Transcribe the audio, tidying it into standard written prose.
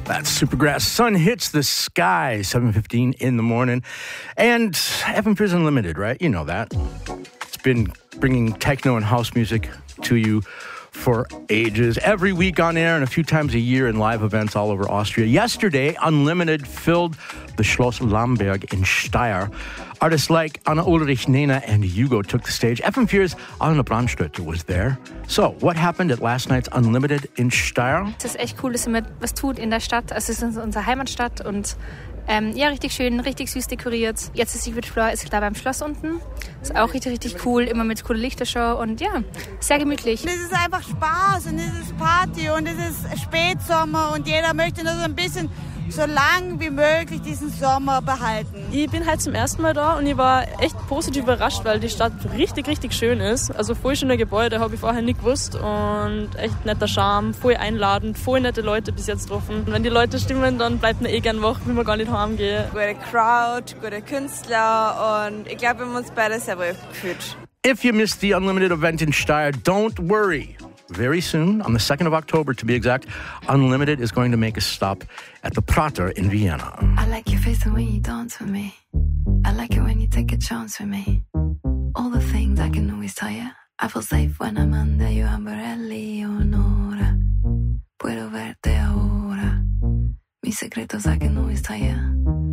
That's Supergrass. Sun hits the sky, 7:15 in the morning. And FM4 Unlimited, right? You know that. It's been bringing techno and house music to you for ages. Every week on air and a few times a year in live events all over Austria. Yesterday, Unlimited filled the Schloss Lamberg in Steyr. Artists like Anna Ulrich, Nena, and Hugo took the stage. FM4's Anna Brandstätter was there. So, what happened at last night's Unlimited in Steyr? Es ist echt cool, dass ihr was tut in der Stadt. Also es ist unsere Heimatstadt und ja, richtig schön, richtig süß dekoriert. Jetzt ist Secret Floor ist da beim Schloss unten. Ist auch richtig, richtig cool, immer mit cooler Lichtershow und ja, sehr gemütlich. Es ist einfach Spaß und es ist Party und es ist Spätsommer und jeder möchte nur so ein bisschen so lang wie möglich diesen Sommer behalten. Ich bin halt zum ersten Mal da und ich war echt positiv überrascht, weil die Stadt richtig, richtig schön ist. Also voll schöne Gebäude, habe ich vorher nicht gewusst und echt netter Charme, voll einladend, voll nette Leute bis jetzt getroffen. Und wenn die Leute stimmen, dann bleibt man gern wach, will man gar nicht heimgehen. Gute Crowd, gute Künstler und ich glaube, wir haben uns beide sehr wohl gefühlt. If you missed the Unlimited event in Steyr, don't worry. Very soon, on the 2nd of October to be exact, Unlimited is going to make a stop at the Prater in Vienna. I like your face and when you dance with me. I like it when you take a chance with me. All the things I can always tell you. I feel safe when I'm under your umbrella, Leonora. Puedo verte ahora. Mis secretos I can always tell you.